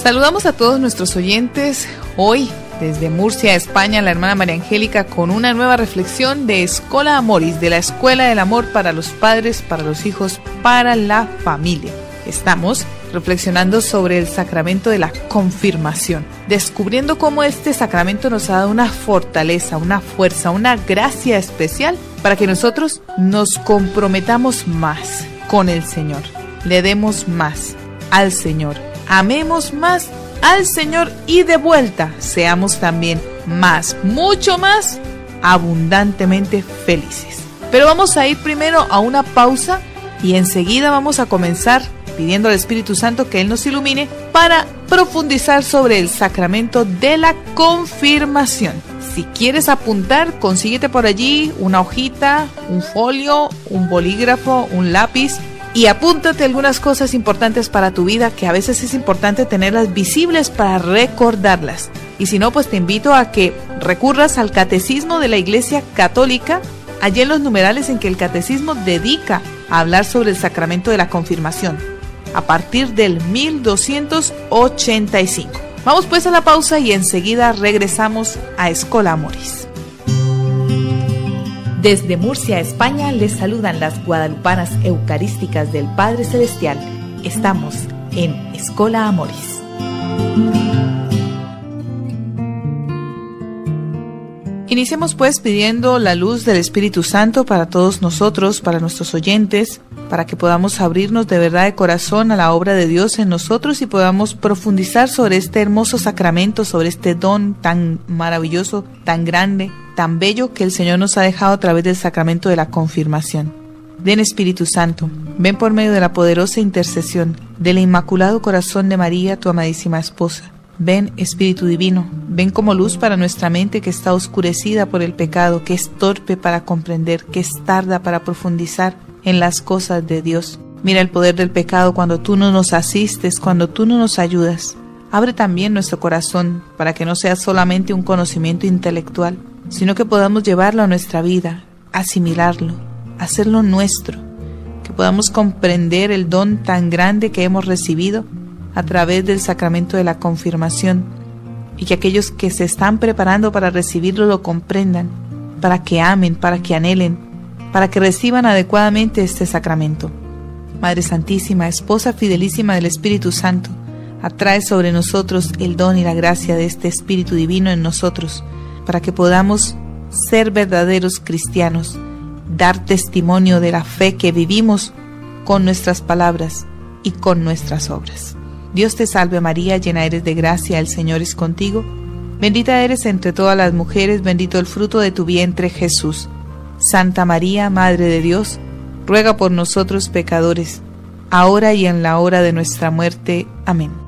Saludamos a todos nuestros oyentes hoy desde Murcia, España, la hermana María Angélica con una nueva reflexión de Escola Amoris, de la Escuela del Amor para los padres, para los hijos, para la familia. Estamos reflexionando sobre el sacramento de la confirmación, descubriendo cómo este sacramento nos ha dado una fortaleza, una fuerza, una gracia especial para que nosotros nos comprometamos más con el Señor, le demos más al Señor, amemos más al Señor y de vuelta seamos también más, mucho más, abundantemente felices. Pero vamos a ir primero a una pausa y enseguida vamos a comenzar pidiendo al Espíritu Santo que Él nos ilumine para profundizar sobre el sacramento de la confirmación. Si quieres apuntar, consíguete por allí una hojita, un folio, un bolígrafo, un lápiz y apúntate algunas cosas importantes para tu vida que a veces es importante tenerlas visibles para recordarlas. Y si no, pues te invito a que recurras al Catecismo de la Iglesia Católica, allí en los numerales en que el Catecismo dedica a hablar sobre el sacramento de la confirmación, a partir del 1285. Vamos pues a la pausa y enseguida regresamos a Escola Amoris. Desde Murcia, España, les saludan las guadalupanas eucarísticas del Padre Celestial. Estamos en Escola Amoris. Iniciemos pues pidiendo la luz del Espíritu Santo para todos nosotros, para nuestros oyentes, para que podamos abrirnos de verdad de corazón a la obra de Dios en nosotros y podamos profundizar sobre este hermoso sacramento, sobre este don tan maravilloso, tan grande, tan bello que el Señor nos ha dejado a través del sacramento de la confirmación. Ven Espíritu Santo, ven por medio de la poderosa intercesión del Inmaculado Corazón de María, tu amadísima esposa. Ven Espíritu Divino, ven como luz para nuestra mente que está oscurecida por el pecado, que es torpe para comprender, que es tarda para profundizar en las cosas de Dios. Mira el poder del pecado cuando tú no nos asistes, cuando tú no nos ayudas. Abre también nuestro corazón para que no sea solamente un conocimiento intelectual, sino que podamos llevarlo a nuestra vida, asimilarlo, hacerlo nuestro, que podamos comprender el don tan grande que hemos recibido a través del sacramento de la confirmación y que aquellos que se están preparando para recibirlo lo comprendan, para que amen, para que anhelen, para que reciban adecuadamente este sacramento. Madre Santísima, Esposa fidelísima del Espíritu Santo, atrae sobre nosotros el don y la gracia de este Espíritu Divino en nosotros, para que podamos ser verdaderos cristianos, dar testimonio de la fe que vivimos con nuestras palabras y con nuestras obras. Dios te salve María, llena eres de gracia, el Señor es contigo. Bendita eres entre todas las mujeres, bendito el fruto de tu vientre Jesús. Santa María, Madre de Dios, ruega por nosotros pecadores, ahora y en la hora de nuestra muerte. Amén.